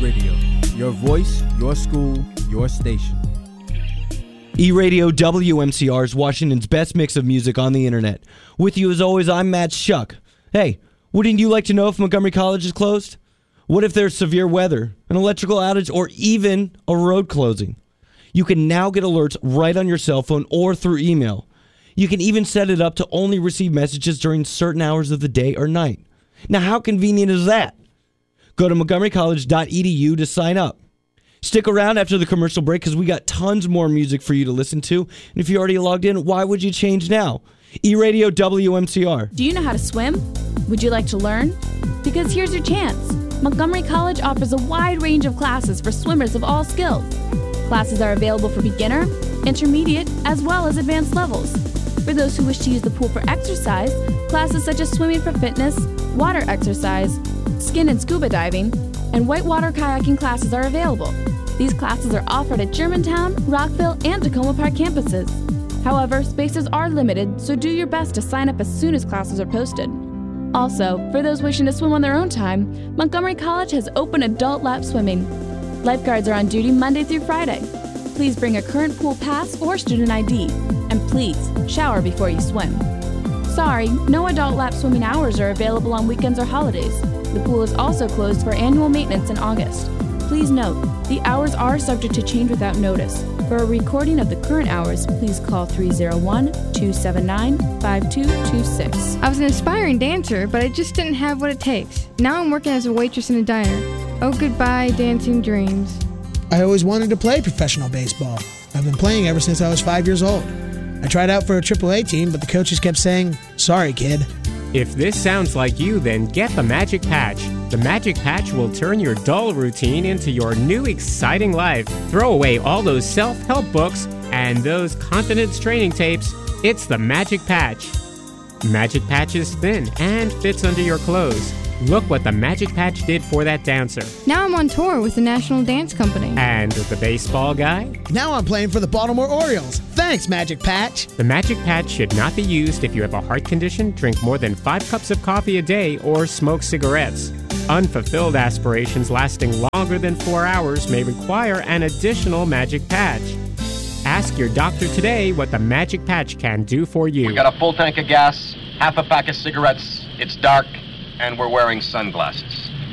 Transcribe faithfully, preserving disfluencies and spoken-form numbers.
E-Radio. Your voice, your school, your station. E-Radio W M C R is Washington's best mix of music on the internet. With you as always, I'm Matt Shuck. Hey, wouldn't you like to know if Montgomery College is closed? What if there's severe weather, an electrical outage, or even a road closing? You can now get alerts right on your cell phone or through email. You can even set it up to only receive messages during certain hours of the day or night. Now, how convenient is that? Go to montgomery college dot e d u to sign up. Stick around after the commercial break because we got tons more music for you to listen to. And if you already logged in, why would you change now? E-Radio W M C R. Do you know how to swim? Would you like to learn? Because here's your chance. Montgomery College offers a wide range of classes for swimmers of all skills. Classes are available for beginner, intermediate, as well as advanced levels. For those who wish to use the pool for exercise, classes such as swimming for fitness, water exercise, skin and scuba diving, and whitewater kayaking classes are available. These classes are offered at Germantown, Rockville, and Tacoma Park campuses. However, spaces are limited, so do your best to sign up as soon as classes are posted. Also, for those wishing to swim on their own time, Montgomery College has open adult lap swimming. Lifeguards are on duty Monday through Friday. Please bring a current pool pass or student I D, and please shower before you swim. Sorry, no adult lap swimming hours are available on weekends or holidays. The pool is also closed for annual maintenance in August. Please note, the hours are subject to change without notice. For a recording of the current hours, please call three oh one, two seven nine, five two two six. I was an aspiring dancer, but I just didn't have what it takes. Now I'm working as a waitress in a diner. Oh, goodbye, dancing dreams. I always wanted to play professional baseball. I've been playing ever since I was five years old. I tried out for a triple A team, but the coaches kept saying, "Sorry, kid." If this sounds like you, then get the Magic Patch. The Magic Patch will turn your dull routine into your new exciting life. Throw away all those self-help books and those continence training tapes. It's the Magic Patch. Magic Patch is thin and fits under your clothes. Look what the Magic Patch did for that dancer. Now I'm on tour with the National Dance Company. And the baseball guy? Now I'm playing for the Baltimore Orioles. Thanks, Magic Patch. The Magic Patch should not be used if you have a heart condition, drink more than five cups of coffee a day, or smoke cigarettes. Unfulfilled aspirations lasting longer than four hours may require an additional Magic Patch. Ask your doctor today what the Magic Patch can do for you. We got a full tank of gas, half a pack of cigarettes, it's dark, and we're wearing sunglasses.